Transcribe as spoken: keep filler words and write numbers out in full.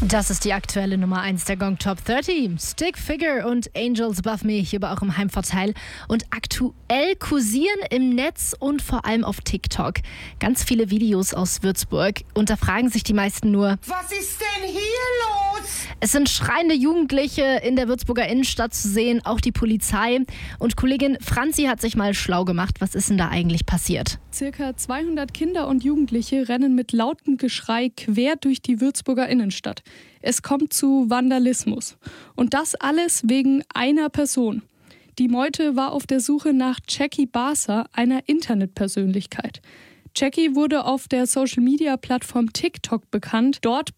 Das ist die aktuelle Nummer eins der Gong Top dreißig. Stick Figure und Angels Above Me hier bei eurem Heimvorteil. Und aktuell kursieren im Netz und vor allem auf TikTok ganz viele Videos aus Würzburg. Und da fragen sich die meisten nur: Was ist denn hier los? Es sind schreiende Jugendliche in der Würzburger Innenstadt zu sehen, auch die Polizei. Und Kollegin Franzi hat sich mal schlau gemacht. Was ist denn da eigentlich passiert? Circa zweihundert Kinder und Jugendliche rennen mit lautem Geschrei quer durch die Würzburger Innenstadt. Es kommt zu Vandalismus. Und das alles wegen einer Person. Die Meute war auf der Suche nach Jackie Barser, einer Internetpersönlichkeit. Jackie wurde auf der Social-Media-Plattform TikTok bekannt. Dort